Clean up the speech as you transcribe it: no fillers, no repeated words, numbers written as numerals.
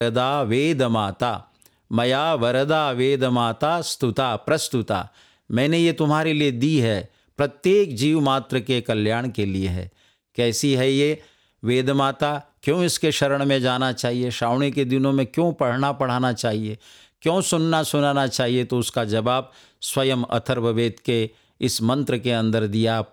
वरदा वेद माता, मया वरदा वेद माता स्तुता प्रस्तुता। मैंने ये तुम्हारे लिए दी है, प्रत्येक जीव मात्र के कल्याण के लिए है। कैसी है ये वेद माता? क्यों इसके शरण में जाना चाहिए? श्रावणी के दिनों में क्यों पढ़ना पढ़ाना चाहिए? क्यों सुनना सुनाना चाहिए? तो उसका जवाब स्वयं अथर्ववेद के इस मंत्र के अंदर दिया।